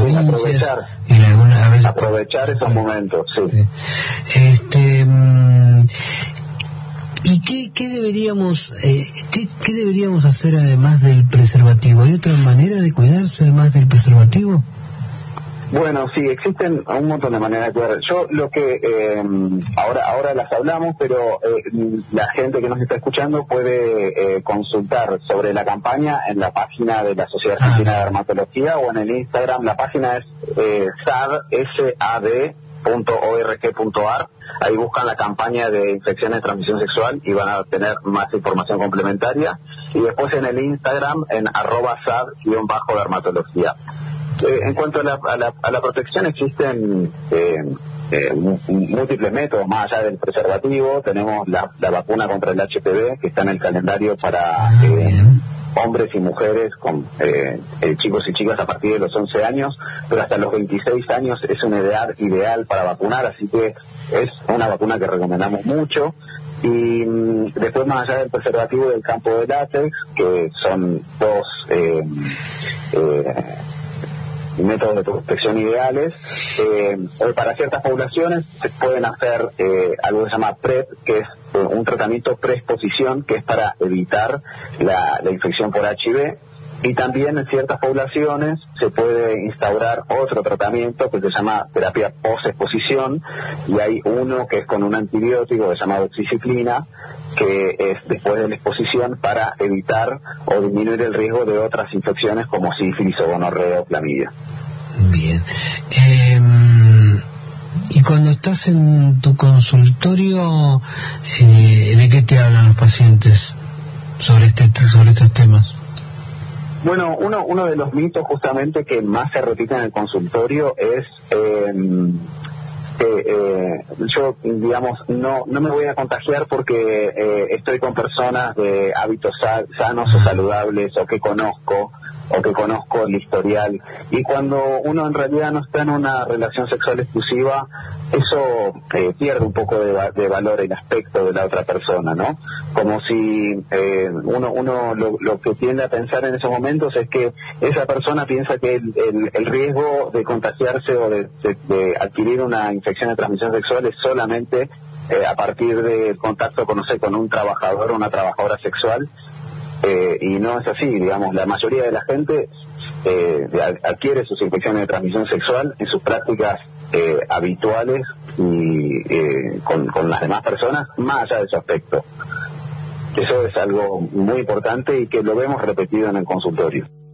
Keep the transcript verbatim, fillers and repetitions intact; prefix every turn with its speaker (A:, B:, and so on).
A: provincias.
B: Aprovechar,
A: y alguna, a veces,
B: aprovechar esos momentos, sí.
A: sí. Este... Mmm, ¿Y qué, qué deberíamos eh, qué, qué deberíamos hacer además del preservativo? ¿Hay otra manera de cuidarse además del preservativo?
B: Bueno, sí, existen un montón de maneras de cuidar. Yo lo que eh, ahora ahora las hablamos, pero eh, la gente que nos está escuchando puede eh, consultar sobre la campaña en la página de la Sociedad Argentina ah, de Dermatología o en el Instagram. La página es eh, sad punto org punto ar. Ahí buscan la campaña de infecciones de transmisión sexual y van a tener más información complementaria. Y después en el Instagram, en arroba sad-dermatología. Eh, en cuanto a la, a, la, a la protección, existen eh, eh, múltiples métodos más allá del preservativo. Tenemos la, la vacuna contra el H P V, que está en el calendario para eh, hombres y mujeres, con eh, eh, chicos y chicas a partir de los once años, pero hasta los veintiséis años es una edad ideal para vacunar, así que es una vacuna que recomendamos mucho. Y mmm, después, más allá del preservativo, del campo de látex, que son dos eh, eh, métodos de protección ideales, eh, para ciertas poblaciones se pueden hacer eh, algo que se llama PrEP, que es eh, un tratamiento preexposición, que es para evitar la, la infección por H I V, y también en ciertas poblaciones se puede instaurar otro tratamiento que se llama terapia posexposición, y hay uno que es con un antibiótico que se llama doxiciclina, que es después de la exposición para evitar o disminuir el riesgo de otras infecciones como sífilis o gonorrea o clamidia.
A: Bien. Eh, y cuando estás en tu consultorio, eh, ¿de qué te hablan los pacientes sobre este sobre estos temas?
B: Bueno, uno uno de los mitos justamente que más se repite en el consultorio es eh, que eh, yo, digamos, no no me voy a contagiar porque eh, estoy con personas de hábitos sa- sanos o saludables, o que conozco, o que conozco el historial. Y cuando uno en realidad no está en una relación sexual exclusiva, eso eh, pierde un poco de, va- de valor el aspecto de la otra persona, ¿no? Como si eh, uno uno lo, lo que tiende a pensar en esos momentos es que esa persona piensa que el, el, el riesgo de contagiarse o de, de, de adquirir una infección de transmisión sexual es solamente eh, a partir del contacto con, no sé, con un trabajador o una trabajadora sexual. Eh, y no es así, digamos, la mayoría de la gente eh, adquiere sus infecciones de transmisión sexual en sus prácticas eh, habituales y eh, con, con las demás personas, más allá de su aspecto. Eso es algo muy importante y que lo vemos repetido en el consultorio.